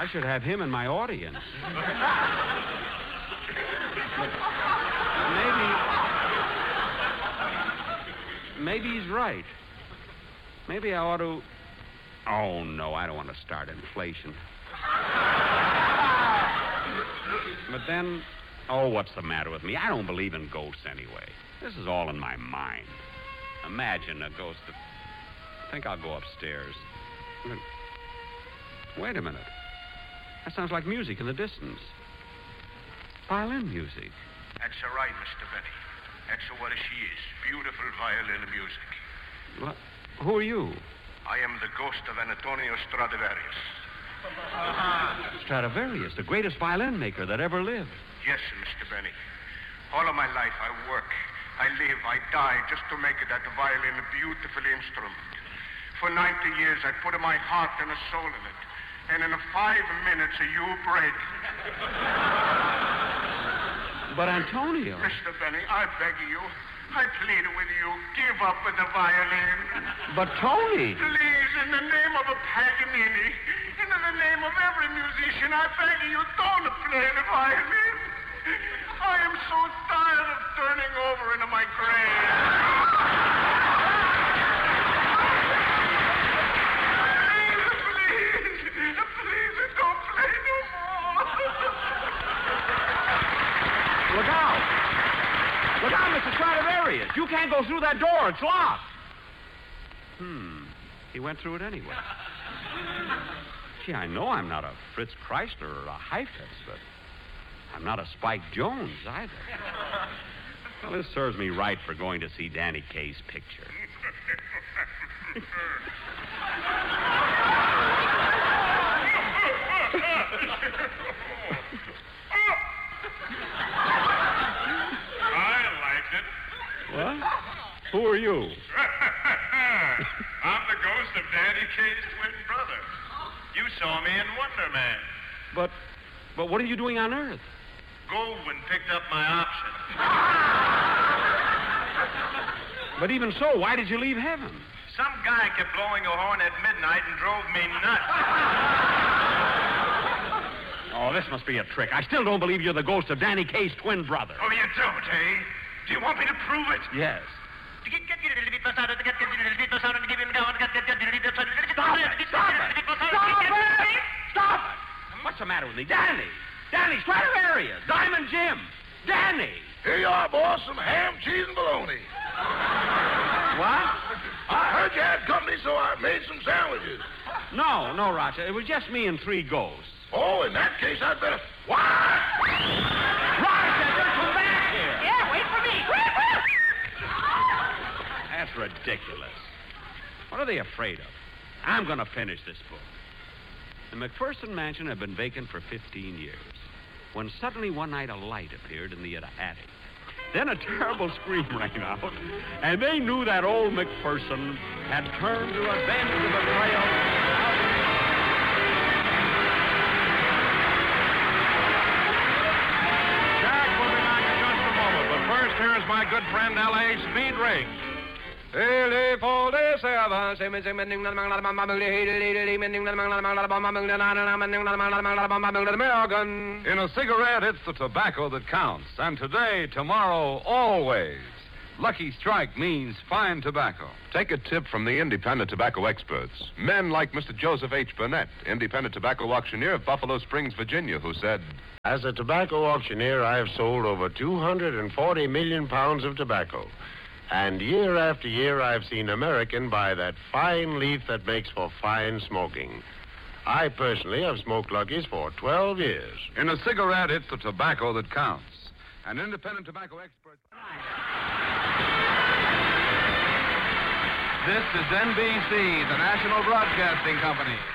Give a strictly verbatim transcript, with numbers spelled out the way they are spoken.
I should have him in my audience. Maybe... Maybe he's right. Maybe I ought to... Oh, no, I don't want to start inflation. But then... Oh, what's the matter with me? I don't believe in ghosts anyway. This is all in my mind. Imagine a ghost that... I think I'll go upstairs. Wait a minute. That sounds like music in the distance. Violin music. That's all right, Mister Benny. That's what she is. Beautiful violin music. What? Who are you? I am the ghost of Antonio Stradivarius. Stradivarius, the greatest violin maker that ever lived. Yes, Mister Benny. All of my life I work, I live, I die just to make that violin a beautiful instrument. For ninety years I put my heart and a soul in it. And in five minutes you break. But Antonio... Mister Benny, I beg you, I plead with you, give up with the violin. But Tony... Please, in the name of a Paganini, and in the name of every musician, I beg you, don't play the violin. I am so tired of turning over into my grave. Please, please, please, don't play no more. Look out! Look out, Mister Stradivarius! You can't go through that door. It's locked. Hmm. He went through it anyway. Gee, I know I'm not a Fritz Kreisler or a Heifetz, but I'm not a Spike Jones either. Well, this serves me right for going to see Danny Kaye's picture. What? Who are you? I'm the ghost of Danny Kaye's twin brother. You saw me in Wonder Man. But, but what are you doing on Earth? Goldwyn picked up my option. But even so, why did you leave heaven? Some guy kept blowing a horn at midnight and drove me nuts. Oh, this must be a trick. I still don't believe you're the ghost of Danny Kaye's twin brother. Oh, you don't, eh? Do you want me to prove it? Yes. Stop it! Stop it! Stop it! Stop it! What's the matter with me? Danny! Danny Stradivarius! Diamond Jim! Danny! Here you are, boss. Some ham, cheese, and bologna. What? I heard you had company, so I made some sandwiches. No, no, Roger. It was just me and three ghosts. Oh, in that case, I'd better... What? Roger, just come back here. Yeah, wait for me. That's ridiculous. What are they afraid of? I'm going to finish this book. The McPherson mansion had been vacant for fifteen years, when suddenly one night a light appeared in the attic. Then a terrible scream rang out, and they knew that old McPherson had turned to avenge the betrayal. Jack will be back in just a moment, but first here is my good friend L A Speed Riggs. In a cigarette, it's the tobacco that counts. And today, tomorrow, always. Lucky Strike means fine tobacco. Take a tip from the independent tobacco experts. Men like Mister Joseph H. Burnett, independent tobacco auctioneer of Buffalo Springs, Virginia, who said, "As a tobacco auctioneer, I have sold over two hundred forty million pounds of tobacco. And year after year, I've seen American buy that fine leaf that makes for fine smoking. I personally have smoked Lucky's for twelve years. In a cigarette, it's the tobacco that counts. An independent tobacco expert... This is N B C, the National Broadcasting Company.